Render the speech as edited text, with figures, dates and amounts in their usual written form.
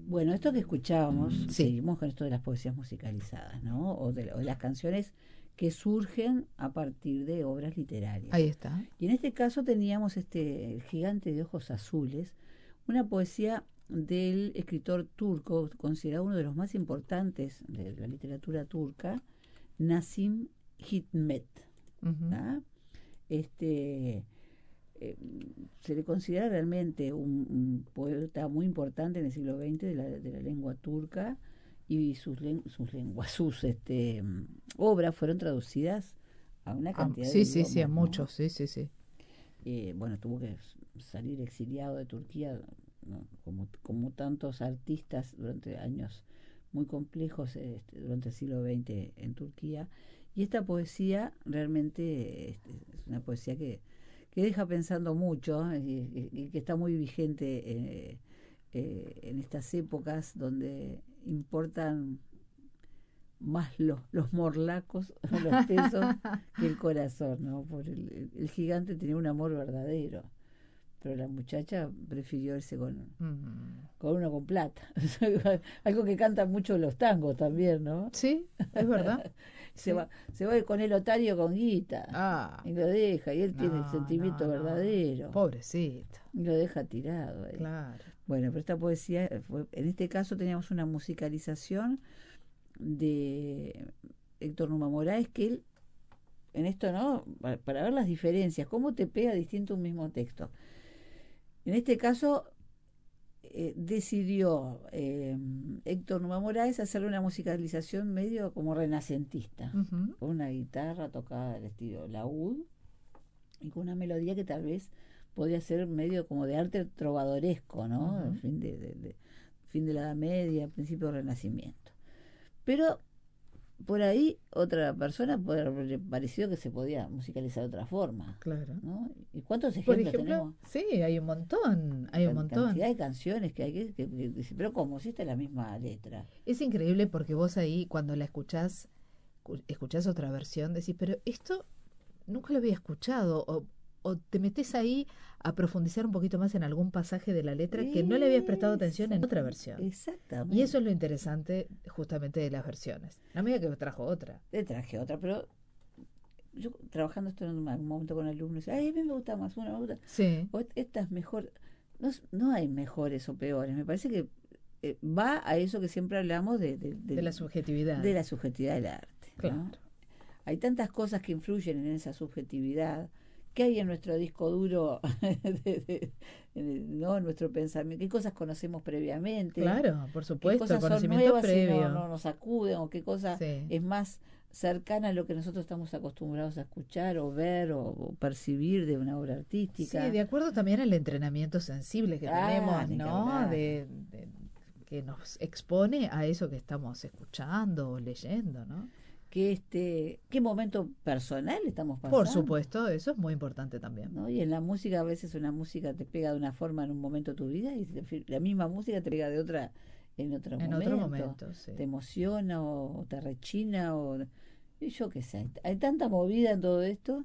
Bueno, esto que escuchábamos, Sí, seguimos con esto de las poesías musicalizadas, ¿no? O de las canciones que surgen a partir de obras literarias. ahí está. Y en este caso teníamos El gigante de ojos azules, una poesía del escritor turco, considerado uno de los más importantes de la literatura turca, Nasim Hikmet. Ujú. ¿Ah? Este, eh, Se le considera realmente un poeta muy importante en el siglo XX de la lengua turca y sus obras fueron traducidas a una cantidad de Sí, sí, sí, a idiomas, ¿no? muchos, sí, sí, sí. Bueno, tuvo que salir exiliado de Turquía, ¿no? Como tantos artistas durante años muy complejos durante el siglo XX en Turquía. Y esta poesía realmente es una poesía que deja pensando mucho y que está muy vigente en estas épocas donde importan más los morlacos, los pesos, que el corazón, ¿no? El gigante tenía un amor verdadero, pero la muchacha prefirió irse Mm. con uno con plata. Algo que cantan mucho los tangos también, ¿no? Sí, es verdad. Sí. Se va a ir con el otario con guita Ah, y lo deja, y él tiene el no, no, sentimiento no. verdadero Pobrecito. y lo deja tirado ahí. Claro. Bueno, pero esta poesía, en este caso teníamos una musicalización de Héctor Numa Moraes, que él en esto, ¿no? Para ver las diferencias, cómo te pega distinto un mismo texto. En este caso, decidió Héctor Numa Moraes hacerle una musicalización medio como renacentista, Ujú, con una guitarra tocada del estilo laúd y con una melodía que tal vez podía ser medio como de arte trovadoresco, ¿no? ujú. Fin de la Edad Media, principio del Renacimiento. Pero por ahí otra persona puede haberle parecido que se podía musicalizar de otra forma, Claro. ¿no? ¿Y cuántos Por ejemplos ejemplo, tenemos? sí, hay un montón, hay un Cantidad montón. de canciones que hay que decir, pero ¿cómo? Si esta es la misma letra. Es increíble porque vos ahí, cuando la escuchás, escuchás otra versión, decís, pero esto nunca lo había escuchado. O te metes ahí a profundizar un poquito más en algún pasaje de la letra que no le habías prestado atención en otra versión. Y eso es lo Exactamente. interesante justamente de las versiones. La mía que trajo otra. Le traje otra, pero yo trabajando esto en un momento con alumnos, ay, a mí me gusta más una, me gusta, Sí, o esta es mejor. No, no hay mejores o peores, me parece que va a eso que siempre hablamos de la de subjetividad. la subjetividad del arte, ¿no? Claro. Hay tantas cosas que influyen en esa subjetividad. ¿Qué hay en nuestro disco duro, ¿no? En nuestro pensamiento? ¿Qué cosas conocemos previamente? Claro, por ¿Qué supuesto, el cosas son conocimiento nuevas y previo. no nos sacuden? ¿O qué cosa Sí. es más cercana a lo que nosotros estamos acostumbrados a escuchar o ver o percibir de una obra Sí, artística? de acuerdo también al entrenamiento sensible que Ah, tenemos, ni que ¿no? hablar. Que nos expone a eso que estamos escuchando o leyendo, ¿no? ¿Qué momento personal estamos Por pasando? supuesto, eso es muy importante también. ¿No? Y en la música a veces una música te pega de una forma en un momento de tu vida y la misma música te pega de otra en otro En otro momento. momento, sí. Te emociona o te rechina y yo qué sé. Hay tanta movida en todo esto